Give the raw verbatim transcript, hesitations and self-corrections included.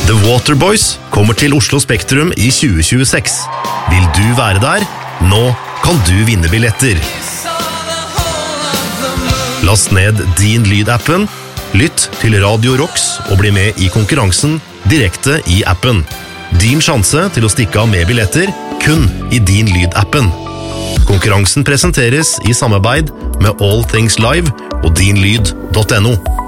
The Waterboys kommer til Oslo Spektrum i tjue tjueseks. Vil du være der? Nå kan du vinne billetter. Last ned Din Lyd-appen, lytt til Radio Rocks og bli med i konkurransen direkte i appen. Din sjanse til å stikke av med billetter kun i Din Lyd-appen. Konkurransen presenteres i samarbeid med All Things Live og din lyd punktum no.